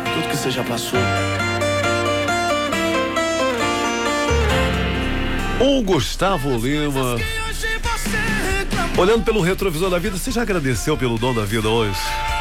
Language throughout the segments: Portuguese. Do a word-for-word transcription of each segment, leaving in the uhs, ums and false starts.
tudo que você já passou. O Gustavo Lima. Olhando pelo retrovisor da vida, você já agradeceu pelo dom da vida hoje?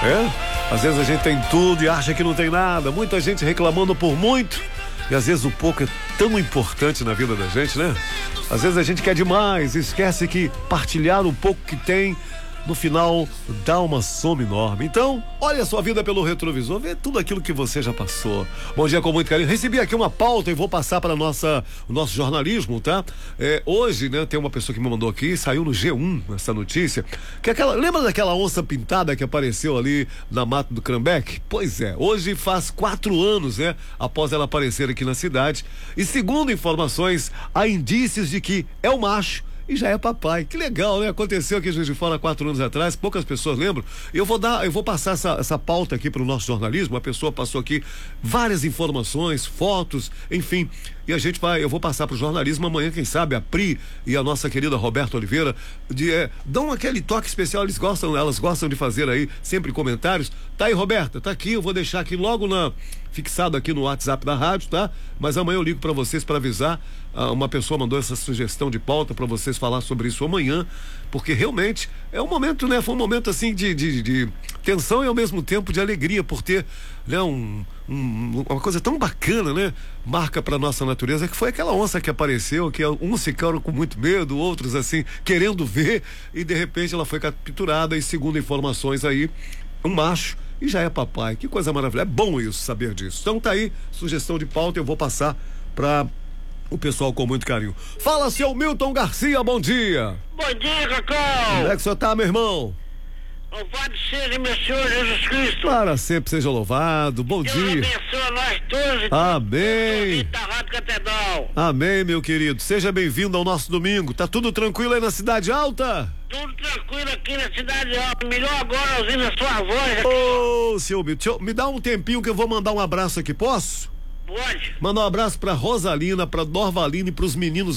É? Às vezes a gente tem tudo e acha que não tem nada. Muita gente reclamando por muito. E às vezes o pouco é tão importante na vida da gente, né? Às vezes a gente quer demais, esquece que partilhar o pouco que tem, no final, dá uma soma enorme. Então, olha a sua vida pelo retrovisor, vê tudo aquilo que você já passou. Bom dia, com muito carinho. Recebi aqui uma pauta e vou passar para nossa, o nosso jornalismo, tá? É, hoje, né, tem uma pessoa que me mandou aqui, saiu no G um essa notícia, que aquela, lembra daquela onça pintada que apareceu ali na mata do Crambeque? Pois é, hoje faz quatro anos, né, após ela aparecer aqui na cidade, e segundo informações, há indícios de que é o macho e já é papai. Que legal, né? Aconteceu aqui em Juiz de Fora quatro anos atrás, poucas pessoas lembram. Eu vou dar, eu vou passar essa, essa pauta aqui para o nosso jornalismo. A pessoa passou aqui várias informações, fotos, enfim. E a gente vai, eu vou passar para o jornalismo amanhã, quem sabe, a Pri e a nossa querida Roberta Oliveira de, é, dão aquele toque especial, eles gostam, elas gostam de fazer aí sempre comentários. Tá aí, Roberta, tá aqui, eu vou deixar aqui logo na fixado aqui no WhatsApp da rádio, tá? Mas amanhã eu ligo para vocês para avisar. Ah, uma pessoa mandou essa sugestão de pauta para vocês falar sobre isso amanhã, porque realmente é um momento, né? Foi um momento assim de, de, de tensão e ao mesmo tempo de alegria por ter, né? Um, um, uma coisa tão bacana, né? Marca para nossa natureza, que foi aquela onça que apareceu, que uns ficaram com muito medo, outros assim querendo ver, e de repente ela foi capturada e segundo informações aí, um macho e já é papai. Que coisa maravilhosa. É bom isso, saber disso. Então tá aí, sugestão de pauta, eu vou passar para o pessoal com muito carinho. Fala, seu Milton Garcia, bom dia. Bom dia, Cacau. Como é que o senhor tá, meu irmão? Louvado seja meu Senhor Jesus Cristo. Para sempre seja louvado. Bom Deus dia. abençoe nós todos. Amém. Da Rádio Catedral. Amém, meu querido. Seja bem-vindo ao nosso domingo. Tá tudo tranquilo aí na Cidade Alta? Tudo tranquilo aqui na Cidade Alta. Melhor agora ouvindo a sua voz. Ô, oh, seu Milton, me dá um tempinho que eu vou mandar um abraço aqui, posso? Pode. Mandar um abraço pra Rosalina, pra Norvalina e pros meninos